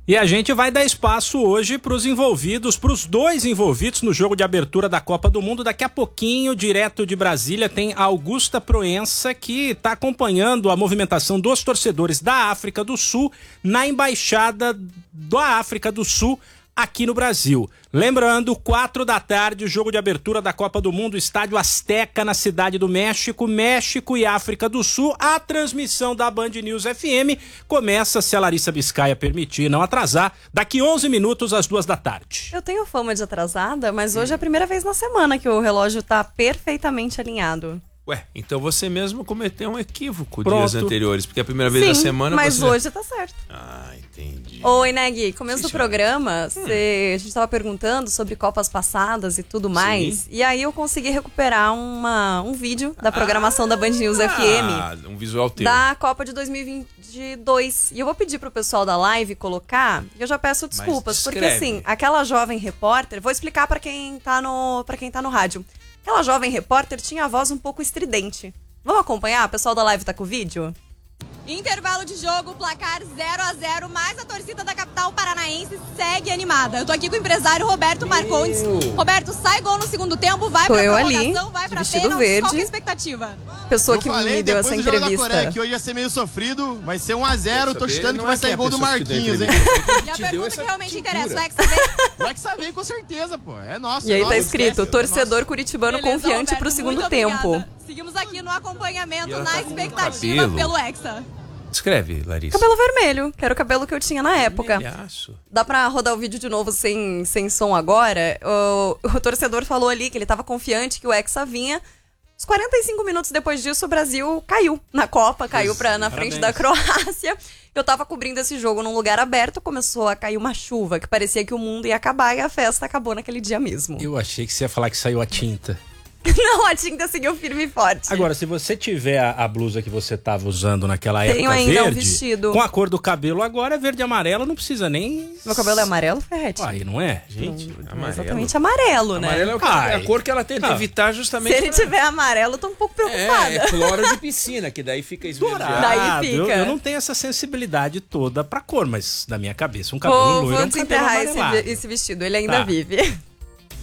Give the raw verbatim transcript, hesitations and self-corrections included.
E a gente vai dar espaço hoje para os envolvidos, para os dois envolvidos no jogo de abertura da Copa do Mundo. Daqui a pouquinho, direto de Brasília, tem a Augusta Proença, que está acompanhando a movimentação dos torcedores da África do Sul na Embaixada da África do Sul aqui no Brasil. Lembrando, quatro da tarde, o jogo de abertura da Copa do Mundo, Estádio Azteca, na Cidade do México, México e África do Sul. A transmissão da Band News F M começa, se a Larissa Biscaia permitir não atrasar, daqui onze minutos às duas da tarde. Eu tenho fama de atrasada, mas hoje é a primeira vez na semana que o relógio tá perfeitamente alinhado. Ué, então você mesmo cometeu um equívoco Pronto. dias anteriores, porque a primeira vez Sim, da semana mas você... hoje tá certo. Ah, entendi. Oi, Neg, começo Sim, do senhora. programa, cê, a gente tava perguntando sobre Copas passadas e tudo mais, Sim. e aí eu consegui recuperar uma, um vídeo da programação ah, da Band News F M. Ah, um visual teu. Da Copa de dois mil e vinte e dois. E eu vou pedir pro pessoal da live colocar, e eu já peço desculpas, porque descreve. assim, aquela jovem repórter, vou explicar pra quem tá no, pra quem tá no rádio. Aquela jovem repórter tinha a voz um pouco estridente. Vamos acompanhar? O pessoal da live tá com o vídeo? Intervalo de jogo, placar zero a zero, mas a torcida da capital paranaense segue animada. Eu tô aqui com o empresário Roberto Marcondes. Roberto, sai gol no segundo tempo, vai Tô pra eu prorrogação, ali, vai de pra vestido pênalti. verde. Qual que é a expectativa? Pessoa Eu que falei, me deu depois essa do jogo da entrevista. Coreia, que hoje ia ser meio sofrido, vai ser um a zero, tô Saber, chutando que não vai é sair quem é gol a do pessoa que deu Marquinhos, hein? entrevista. E a Te deu pergunta essa que realmente cultura. interessa, o Hexa vem? Vai que saber, com certeza, pô. É nosso. E aí é tá nosso, escrito, esquece, torcedor é curitibano Beleza, confiante Roberto, pro segundo muito tempo. obrigada. Seguimos aqui no acompanhamento, E ela na tá com expectativa cabelo. pelo Hexa. Escreve, Larissa. Cabelo vermelho, que era o cabelo que eu tinha na época. Vermelhaço. Dá pra rodar o vídeo de novo sem, sem som agora? O, o torcedor falou ali que ele tava confiante que o Hexa vinha. Uns quarenta e cinco minutos depois disso, o Brasil caiu na Copa, caiu pra, na frente da Croácia. Eu tava cobrindo esse jogo num lugar aberto, começou a cair uma chuva, que parecia que o mundo ia acabar e a festa acabou naquele dia mesmo. Eu achei que você ia falar que saiu a tinta. Não, a tinta seguiu firme e forte. Agora, se você tiver a, a blusa que você estava usando naquela Tenho época ainda um verde, vestido. com a cor do cabelo agora é verde e amarelo, não precisa nem... Meu cabelo é amarelo, Ferretti? Aí, não é? Gente, Não é Amarelo. exatamente amarelo, né? Amarelo é, o que- Ai. é a cor que ela tenta Ah. evitar Se justamente. ele pra- tiver amarelo, eu tô um pouco preocupada. É, é cloro de piscina, que daí fica esverdeado. Daí fica. Eu, eu não tenho essa sensibilidade toda pra cor, mas na minha cabeça um cabelo Vou, loiro vou é um cabelo desenterrar esse, amarelado. esse vestido, ele ainda Tá. vive.